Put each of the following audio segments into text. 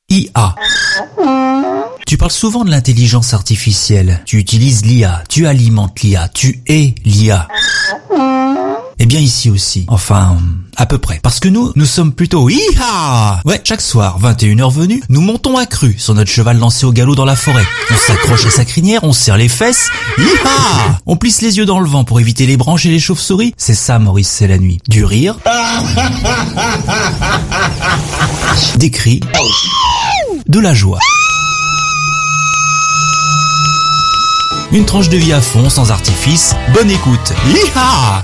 IA. Tu parles souvent de l'intelligence artificielle. Tu utilises l'IA, tu alimentes l'IA, tu es l'IA. Eh bien ici aussi. Enfin, à peu près. Parce que nous sommes plutôt IA. Ouais, chaque soir, 21h venue, nous montons à cru sur notre cheval lancé au galop dans la forêt. On s'accroche à sa crinière, on serre les fesses. IA. On plisse les yeux dans le vent pour éviter les branches et les chauves-souris. C'est ça, Maurice, c'est la nuit. Du rire. Des cris. De la joie. Une tranche de vie à fond, sans artifice. Bonne écoute. Hi-ha!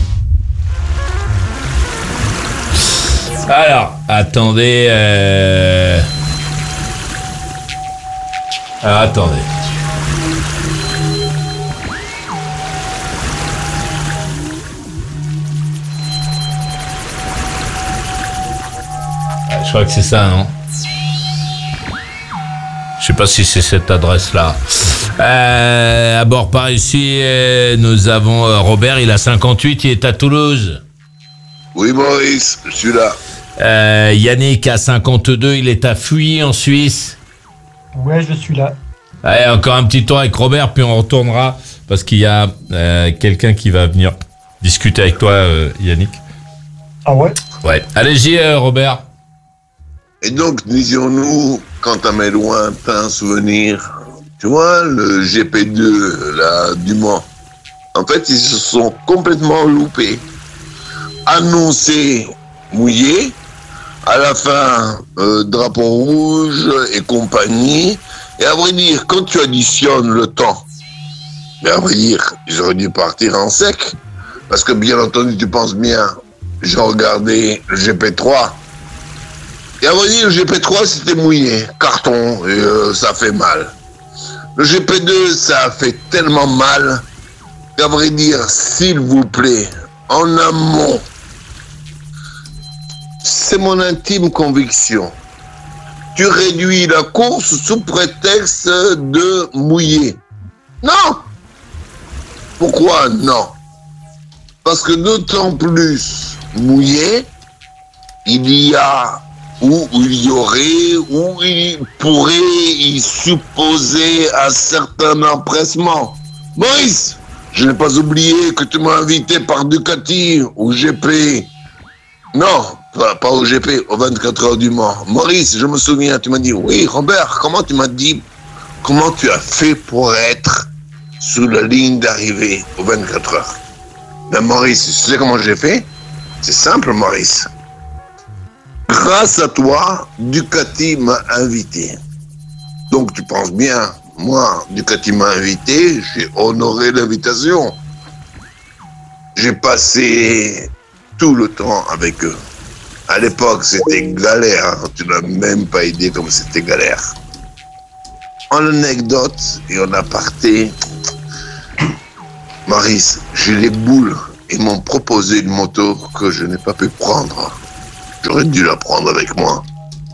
Alors, attendez. Alors, attendez. Je crois que c'est ça, non? Je sais pas si c'est cette adresse-là. À bord par ici, nous avons Robert, il a 58, il est à Toulouse. Oui, Maurice, je suis là. Yannick a 52, il est à Fuy en Suisse. Ouais, je suis là. Allez, encore un petit tour avec Robert, puis on retournera, parce qu'il y a quelqu'un qui va venir discuter avec toi, Yannick. Ah ouais? Ouais. Allez-y, Robert. Et donc, disions-nous, quant à mes lointains souvenirs, tu vois, le GP2, là, du Mans, en fait, ils se sont complètement loupés. Annoncé mouillé, à la fin, drapeau rouge et compagnie. Et à vrai dire, quand tu additionnes le temps, mais à vrai dire, ils auraient dû partir en sec. Parce que bien entendu, tu penses bien, j'ai regardé le GP3. Et à vrai dire, le GP3, c'était mouillé, carton, et ça fait mal. Le GP2, ça a fait tellement mal qu'à vrai dire, s'il vous plaît, en amont, c'est mon intime conviction. Tu réduis la course sous prétexte de mouiller. Non! Pourquoi non? Parce que d'autant plus mouillé, il y a, ou il y aurait, ou il pourrait y supposer un certain empressement. Maurice, je n'ai pas oublié que tu m'as invité par Ducati au GP. Non, pas au GP, aux 24 heures du Mans. Maurice, je me souviens, tu m'as dit, oui, Robert, comment tu as fait pour être sous la ligne d'arrivée aux 24 heures? Ben Maurice, tu sais comment j'ai fait? C'est simple, Maurice. Grâce à toi, Ducati m'a invité. Donc tu penses bien, moi, Ducati m'a invité, j'ai honoré l'invitation. J'ai passé tout le temps avec eux. À l'époque, c'était galère. Tu n'as même pas idée comme c'était galère. En anecdote et en aparté, Maurice, j'ai les boules. Ils m'ont proposé une moto que je n'ai pas pu prendre. J'aurais dû la prendre avec moi.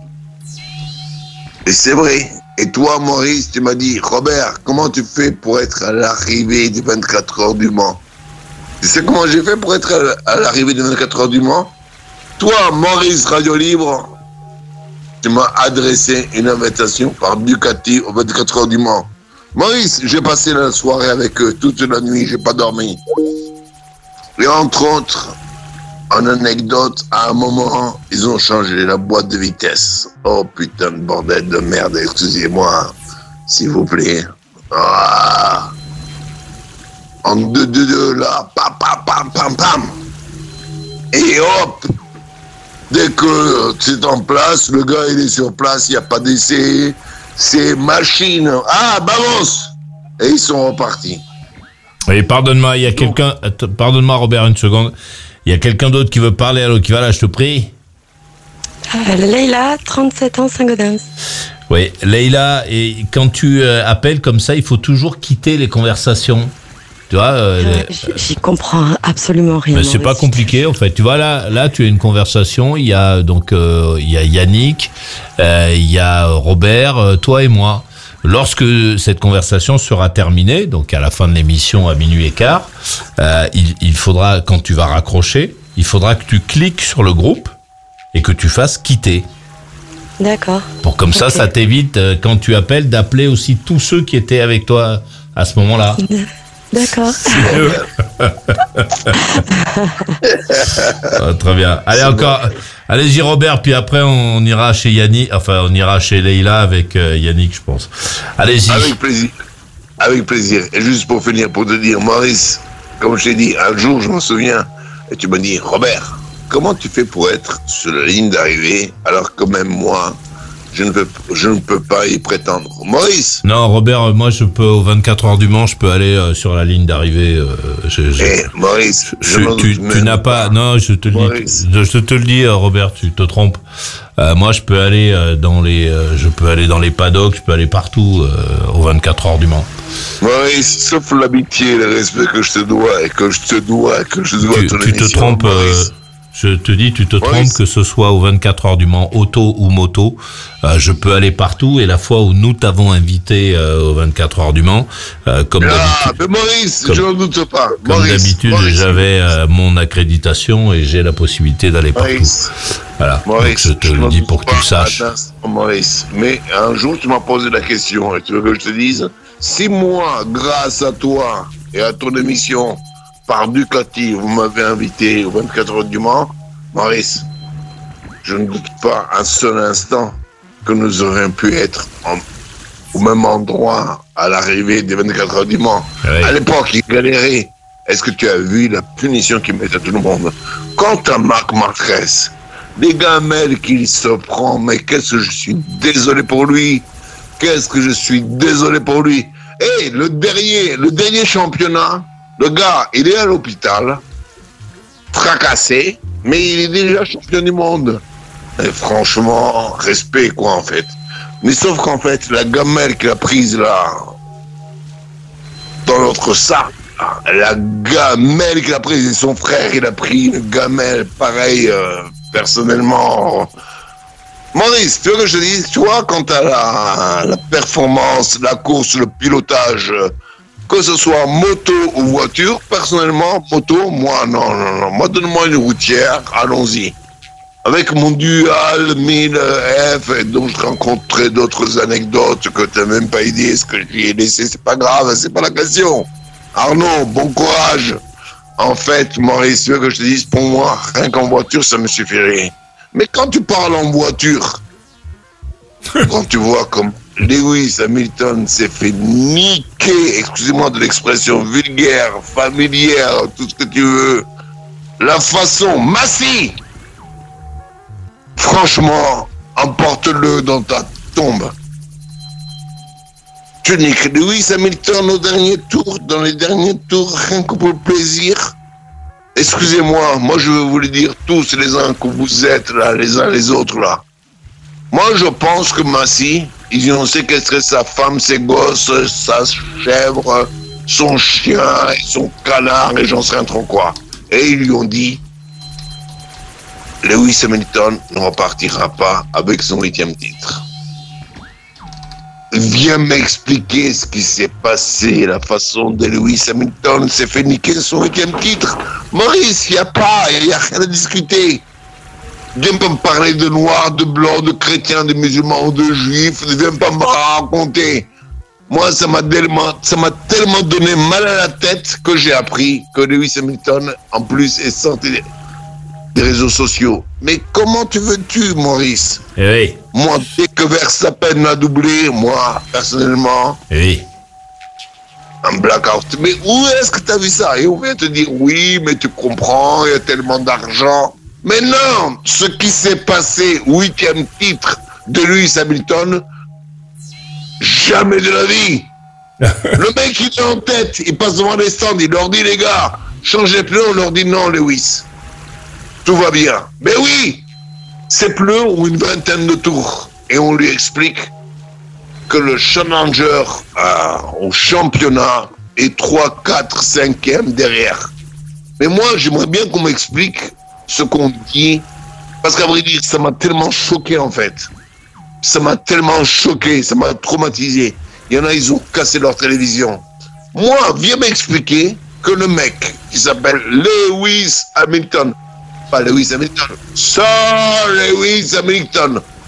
Et c'est vrai. Et toi, Maurice, tu m'as dit, Robert, comment tu fais pour être à l'arrivée des 24 heures du Mans? Tu sais comment j'ai fait pour être à l'arrivée des 24 heures du Mans? Toi, Maurice Radio Libre, tu m'as adressé une invitation par Ducati aux 24 heures du Mans. Maurice, j'ai passé la soirée avec eux, toute la nuit, j'ai pas dormi. Et entre autres, en anecdote, à un moment, ils ont changé la boîte de vitesse. Oh putain de bordel de merde, excusez-moi, s'il vous plaît. Ah. En 2-2-2, là, pam, pam, pam, pam, pam. Et hop, dès que c'est en place, le gars, il est sur place, il n'y a pas d'essai, c'est machine. Ah, vamos! Et ils sont repartis. Oui, pardonne-moi, il y a quelqu'un... Pardonne-moi, Robert, une seconde. Il y a quelqu'un d'autre qui veut parler, alors qui va là, je te prie. Leïla, 37 ans, Saint-Gaudens. Oui, Leïla, et quand tu appelles comme ça, il faut toujours quitter les conversations. Tu vois, j'y comprends absolument rien. Mais c'est pas compliqué en fait. Tu vois là, tu as une conversation. Il y a donc il y a Yannick, il y a Robert, toi et moi. Lorsque cette conversation sera terminée, donc à la fin de l'émission à minuit et quart, il faudra, quand tu vas raccrocher, il faudra que tu cliques sur le groupe et que tu fasses quitter. D'accord. Pour comme ça, Ok. ça t'évite, quand tu appelles, d'appeler aussi tous ceux qui étaient avec toi à ce moment-là. D'accord. Ah, très bien. Allez, encore. Allez-y, Robert, puis après, on ira chez Yannick. Enfin, on ira chez Leïla avec Yannick, je pense. Allez-y. Avec plaisir. Avec plaisir. Et juste pour finir, pour te dire, Maurice, comme je t'ai dit, un jour, je m'en souviens, et tu m'as dit, Robert, comment tu fais pour être sur la ligne d'arrivée, alors que même moi, je ne peux pas y prétendre. Maurice, Non, Robert, moi, je peux, aux 24 heures du Mans, je peux aller sur la ligne d'arrivée. Maurice, Tu n'as pas. Non, je te le Maurice. dis. Je te le dis, Robert, tu te trompes. Moi, je peux aller dans les paddocks, je peux aller partout aux 24 heures du Mans. Maurice, sauf l'amitié et le respect que je te dois et que je te dois ton Tu te émission, trompes. Maurice. Je te dis, tu te Maurice. trompes, que ce soit aux 24 heures du Mans, auto ou moto. Je peux aller partout. Et la fois où nous t'avons invité aux 24 heures du Mans, comme d'habitude. Mais Maurice, Comme- je n'en doute pas. Comme Maurice, d'habitude, Maurice, j'avais mon accréditation et j'ai la possibilité d'aller partout. Maurice, Voilà. Maurice, Donc je te le n'en dis doute pour que tu pas le saches. un instant, Maurice, mais un jour tu m'as posé la question et tu veux que je te dise, si moi, grâce à toi et à ton émission, par Ducati, vous m'avez invité aux 24 heures du Mans, Maurice, je ne doute pas un seul instant que nous aurions pu être au même endroit à l'arrivée des 24 heures du Mans. Ouais. À l'époque, il galérait. Est-ce que tu as vu la punition qu'il met à tout le monde? Quant à Marc Marquez, les gamelles qu'il se prend, mais qu'est-ce que je suis désolé pour lui. Qu'est-ce que je suis désolé pour lui. Et le dernier championnat, le gars, il est à l'hôpital, fracassé, mais il est déjà champion du monde. Et franchement, respect quoi en fait. Mais sauf qu'en fait, la gamelle qu'il a prise là, dans notre sac, la gamelle qu'il a prise, et son frère, il a pris une gamelle pareil, personnellement. Maurice, tu veux que je te dise, tu vois, quant à la performance, la course, le pilotage, que ce soit moto ou voiture, personnellement, moto, moi, non. Moi, donne-moi une routière, allons-y. Avec mon dual 1000F, et donc je rencontrerai d'autres anecdotes que tu n'as même pas idée, ce que j'y ai laissé, c'est pas grave, c'est pas la question. Arnaud, bon courage. En fait, Maurice, tu veux que je te dise, pour moi, rien qu'en voiture, ça me suffirait. Mais quand tu parles en voiture, quand tu vois comme Lewis Hamilton s'est fait niquer, excusez-moi de l'expression vulgaire, familière, tout ce que tu veux, la façon, Massy, franchement, emporte-le dans ta tombe. Tu niques Lewis Hamilton au dernier tour, dans les derniers tours, rien que pour le plaisir. Excusez-moi, moi je veux vous le dire tous les uns que vous êtes là, les uns les autres là. Moi je pense que Massy, ils ont séquestré sa femme, ses gosses, sa chèvre, son chien et son canard et j'en sais rien trop quoi. Et ils lui ont dit, Lewis Hamilton ne repartira pas avec son 8e titre. Viens m'expliquer ce qui s'est passé, la façon dont Lewis Hamilton s'est fait niquer son 8e titre. Maurice, il n'y a rien à discuter. Viens pas me parler de noirs, de blancs, de chrétiens, de musulmans ou de juifs. Ne viens pas me raconter. Moi, ça m'a tellement donné mal à la tête que j'ai appris que Lewis Hamilton, en plus, est sorti des réseaux sociaux. Mais comment tu veux-tu, Maurice? Eh oui. Moi, dès que Verstappen a doublé, moi, personnellement, Eh oui. un blackout. Mais où est-ce que tu as vu ça? Et on vient te dire, oui, mais tu comprends, il y a tellement d'argent. Mais non, ce qui s'est passé, 8e titre de Lewis Hamilton, jamais de la vie. Le mec, il est en tête, il passe devant les stands, il leur dit, les gars, changez les pneus, on leur dit non, Lewis. Tout va bien. Mais oui, ces pneus ont une vingtaine de tours. Et on lui explique que le challenger au championnat est 3, 4, 5e derrière. Mais moi, j'aimerais bien qu'on m'explique ce qu'on dit. Parce qu'à vrai dire, ça m'a tellement choqué en fait. Ça m'a tellement choqué, ça m'a traumatisé. Il y en a, ils ont cassé leur télévision. Moi, viens m'expliquer que le mec qui s'appelle Lewis Hamilton, pas Lewis Hamilton, Sir Lewis Hamilton,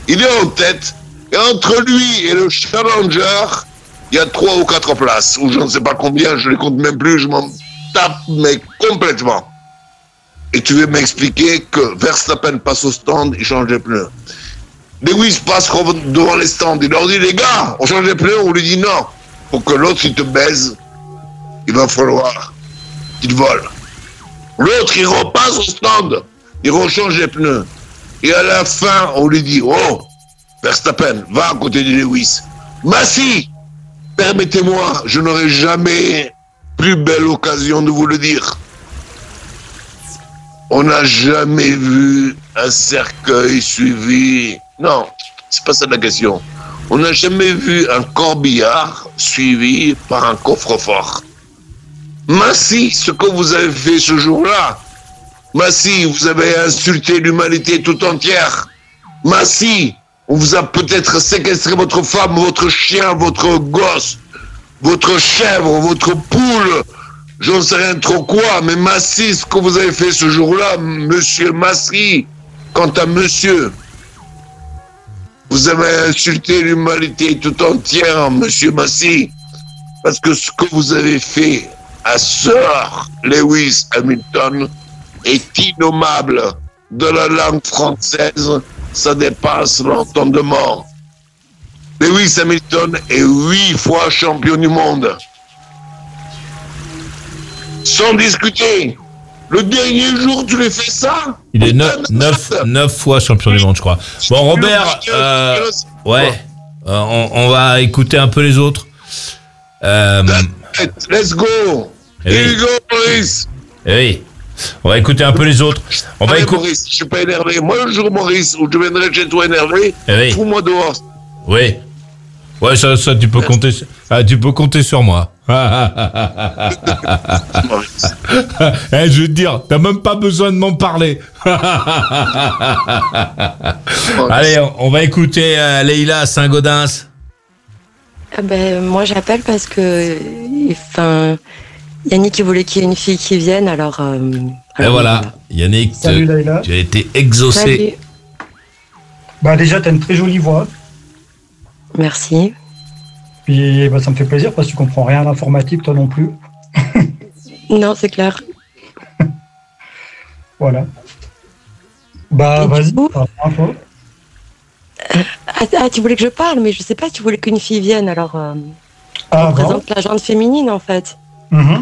Il est en tête. Et entre lui et le challenger, il y a 3 ou 4 places. Ou je ne sais pas combien, je ne les compte même plus, je m'en tape, mais complètement. Et tu veux m'expliquer que Verstappen passe au stand, il change les pneus. Lewis passe devant les stands, il leur dit, les gars, on change les pneus, on lui dit non. Pour que l'autre, il te baise, il va falloir qu'il vole. L'autre, il repasse au stand, il rechange les pneus. Et à la fin, on lui dit, oh, Verstappen, va à côté de Lewis. Massi, permettez-moi, je n'aurai jamais plus belle occasion de vous le dire. On n'a jamais vu un cercueil suivi. Non, c'est pas ça la question. On n'a jamais vu un corbillard suivi par un coffre-fort. Massi, ce que vous avez fait ce jour-là, Massi, vous avez insulté l'humanité tout entière. Massi, on vous a peut-être séquestré votre femme, votre chien, votre gosse, votre chèvre, votre poule, j'en sais rien trop quoi, mais Massi, ce que vous avez fait ce jour-là, monsieur Massi, quant à monsieur, vous avez insulté l'humanité tout entière, monsieur Massi, parce que ce que vous avez fait à Sir Lewis Hamilton est innommable. De la langue française, ça dépasse l'entendement. Lewis Hamilton est 8 fois champion du monde. Sans discuter. Le dernier jour, tu lui fais ça? Il est 9 fois champion du monde, je crois. Bon, Robert, on va écouter un peu les autres. Let's go. Here you go, Maurice. Oui. On va écouter un peu les autres. On va écouter. Maurice, je suis pas énervé. Moi, le jour, Maurice, où je viendrai chez toi énervé, fous-moi dehors. Oui. Ouais, ça, tu peux compter. Tu peux compter sur moi. Je veux te dire, t'as même pas besoin de m'en parler. Allez, on va écouter Leïla à Saint-Gaudens. Moi, j'appelle parce que, Yannick, il voulait qu'il y ait une fille qui vienne, alors et voilà, Yannick, Salut, Leïla. tu as été exaucé. Salut. Déjà, t'as une très jolie voix. Merci. Puis ça me fait plaisir parce que tu comprends rien à l'informatique, toi non plus. Non, c'est clair. Voilà. Et Vas-y, du coup parle un peu. Tu voulais que je parle, mais je sais pas, tu voulais qu'une fille vienne, alors on Bon. présente la gente féminine, en fait. Mhm.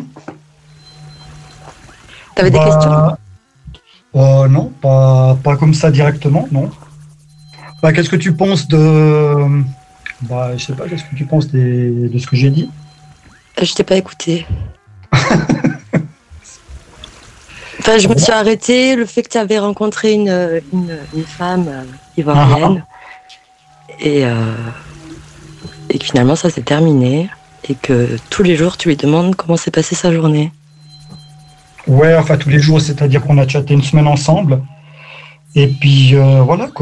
T'avais des questions? Non, pas comme ça directement, non. Qu'est-ce que tu penses de... je sais pas, qu'est-ce que tu penses de ce que j'ai dit? Je t'ai pas écouté. Je me suis arrêtée, le fait que tu avais rencontré une femme ivoirienne et que finalement ça s'est terminé et que tous les jours tu lui demandes comment s'est passée sa journée. Ouais, tous les jours, c'est-à-dire qu'on a chatté une semaine ensemble et puis voilà quoi.